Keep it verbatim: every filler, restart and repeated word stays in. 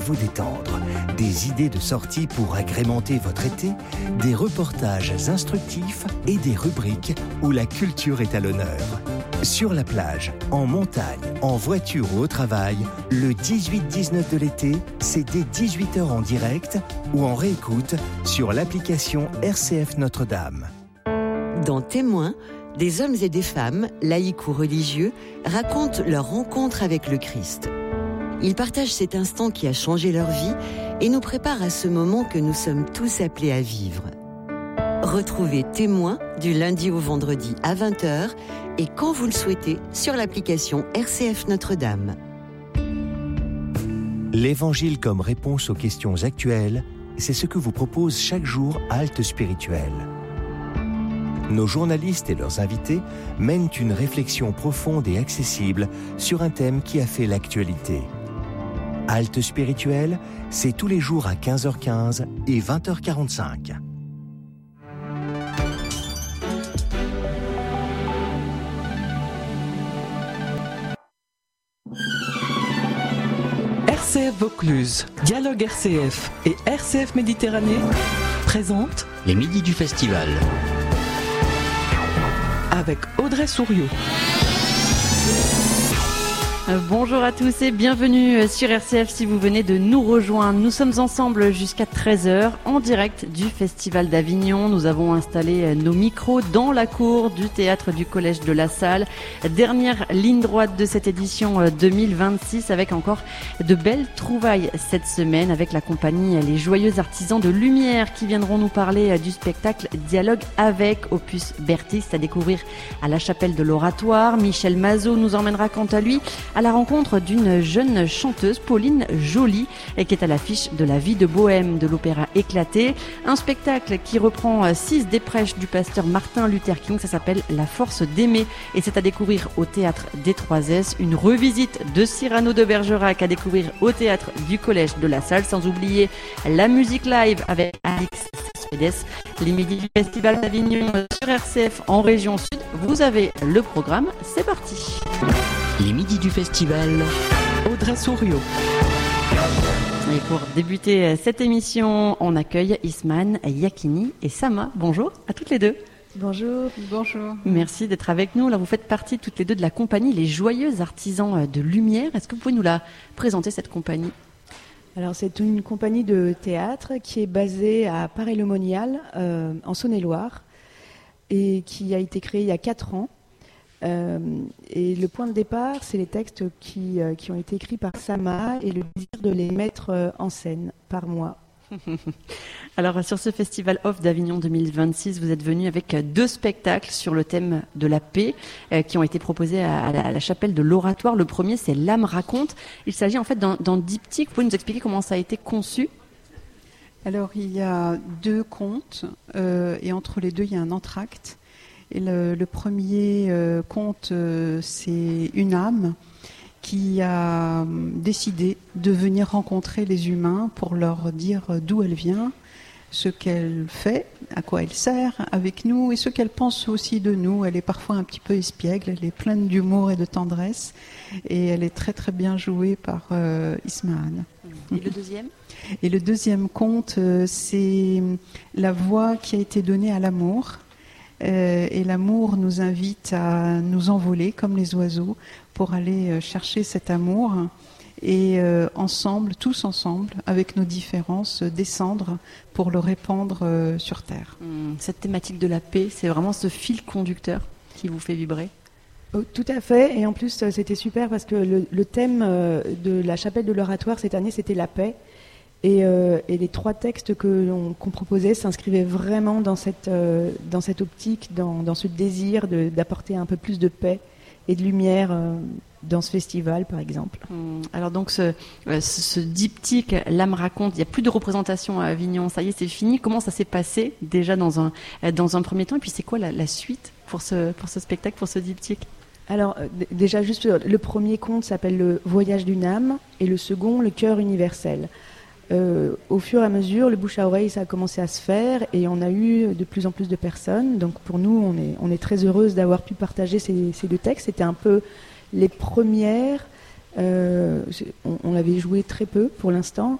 Vous détendre, des idées de sortie pour agrémenter votre été, des reportages instructifs et des rubriques où la culture est à l'honneur. Sur la plage, en montagne, en voiture ou au travail, le dix-huit dix-neuf de l'été, c'est dès dix-huit heures en direct ou en réécoute sur l'application R C F Notre-Dame. Dans Témoins, des hommes et des femmes, laïcs ou religieux, racontent leur rencontre avec le Christ. Ils partagent cet instant qui a changé leur vie et nous préparent à ce moment que nous sommes tous appelés à vivre. Retrouvez Témoins du lundi au vendredi à vingt heures et quand vous le souhaitez sur l'application R C F Notre-Dame. L'Évangile comme réponse aux questions actuelles, c'est ce que vous propose chaque jour Halte Spirituelle. Nos journalistes et leurs invités mènent une réflexion profonde et accessible sur un thème qui a fait l'actualité. Halte Spirituelle, c'est tous les jours à quinze heures quinze et vingt heures quarante-cinq. R C F Vaucluse, Dialogue R C F et R C F Méditerranée présentent les Midis du Festival avec Audrey Souriau. Bonjour à tous et bienvenue sur R C F si vous venez de nous rejoindre. Nous sommes ensemble jusqu'à treize heures en direct du Festival d'Avignon. Nous avons installé nos micros dans la cour du théâtre du Collège de la Salle. Dernière ligne droite de cette édition deux mille vingt-six avec encore de belles trouvailles cette semaine avec la compagnie Les Joyeux Artisans de Lumière qui viendront nous parler du spectacle Dialogue avec, opus Bertiste à découvrir à la chapelle de l'Oratoire. Michel Mazot nous emmènera quant à lui à la rencontre d'une jeune chanteuse, Pauline Joly, qui est à l'affiche de La vie de Bohème de l'opéra Éclaté. Un spectacle qui reprend six des prêches du pasteur Martin Luther King. Ça s'appelle La force d'aimer et c'est à découvrir au théâtre des trois S. Une revisite de Cyrano de Bergerac à découvrir au théâtre du Collège de la Salle. Sans oublier la musique live avec Alix Cespedes. Les Midis du Festival d'Avignon sur R C F en région sud. Vous avez le programme. C'est parti. Les Midis du Festival, Audrey Souriau. Et pour débuter cette émission, on accueille Isman, Yakini et Sama. Bonjour à toutes les deux. Bonjour. Bonjour. Merci d'être avec nous. Là, vous faites partie toutes les deux de la compagnie Les Joyeux Artisans de Lumière. Est-ce que vous pouvez nous la présenter, cette compagnie ? Alors, c'est une compagnie de théâtre qui est basée à Paray-le-Monial, euh, en Saône-et-Loire, et qui a été créée il y a quatre ans. Euh, et le point de départ, c'est les textes qui, euh, qui ont été écrits par Sama et le désir de les mettre euh, en scène par moi. Alors, sur ce Festival Off d'Avignon deux mille vingt-six, vous êtes venu avec deux spectacles sur le thème de la paix euh, qui ont été proposés à, à, la, à la chapelle de l'Oratoire. Le premier, c'est L'âme raconte. Il s'agit en fait d'un, d'un diptyque. Vous pouvez nous expliquer comment ça a été conçu ? Alors, il y a deux contes euh, et entre les deux, il y a un entracte. Et le, le premier euh, conte, euh, c'est une âme qui a décidé de venir rencontrer les humains pour leur dire d'où elle vient, ce qu'elle fait, à quoi elle sert avec nous et ce qu'elle pense aussi de nous. Elle est parfois un petit peu espiègle, elle est pleine d'humour et de tendresse et elle est très très bien jouée par euh, Ismaël. Et le deuxième ? Et le deuxième conte, euh, c'est la voix qui a été donnée à l'amour. Euh, et l'amour nous invite à nous envoler comme les oiseaux pour aller euh, chercher cet amour et euh, ensemble, tous ensemble, avec nos différences, euh, descendre pour le répandre euh, sur Terre. Mmh, cette thématique de la paix, c'est vraiment ce fil conducteur qui vous fait vibrer ? Oh, tout à fait, et en plus c'était super parce que le, le thème euh, de la chapelle de l'Oratoire cette année, c'était la paix. Et, euh, et les trois textes que l'on, qu'on proposait s'inscrivaient vraiment dans cette, euh, dans cette optique, dans, dans ce désir de, d'apporter un peu plus de paix et de lumière euh, dans ce festival, par exemple. Hum, alors donc ce, ce, ce diptyque, L'âme raconte, il n'y a plus de représentation à Avignon, ça y est, c'est fini. Comment ça s'est passé déjà dans un, dans un premier temps ? Et puis c'est quoi la, la suite pour ce, pour ce spectacle, pour ce diptyque ? Alors d- déjà, juste le premier conte s'appelle Le Voyage d'une âme et le second, Le cœur universel. Euh, au fur et à mesure, le bouche à oreille, ça a commencé à se faire et on a eu de plus en plus de personnes. Donc pour nous, on est, on est très heureuse d'avoir pu partager ces, ces deux textes. C'était un peu les premières Euh, on, on l'avait joué très peu pour l'instant,